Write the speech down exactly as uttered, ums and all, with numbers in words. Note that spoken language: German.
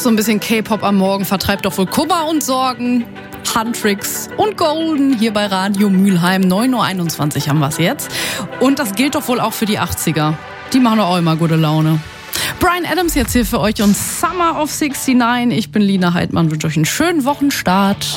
so ein bisschen K-Pop am Morgen vertreibt doch wohl Kummer und Sorgen. Huntrix und Golden hier bei Radio Mülheim. neun Uhr einundzwanzig haben wir es jetzt. Und das gilt doch wohl auch für die achtziger. Die machen doch auch immer gute Laune. Bryan Adams jetzt hier für euch und Summer of sixty-nine. Ich bin Lina Heidmann, wünsche euch einen schönen Wochenstart.